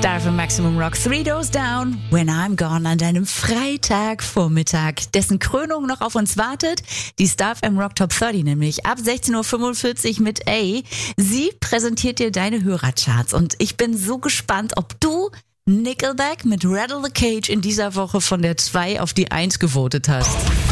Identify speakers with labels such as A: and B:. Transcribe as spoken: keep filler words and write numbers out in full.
A: Star F M Maximum Rock, Three Doors Down, When I'm Gone an deinem Freitagvormittag, dessen Krönung noch auf uns wartet. Die Star F M Rock Top dreißig nämlich ab sechzehn Uhr fünfundvierzig mit A. Sie präsentiert dir deine Hörercharts und ich bin so gespannt, ob du Nickelback mit Rattle the Cage in dieser Woche von der zwei auf die eins gewotet hast.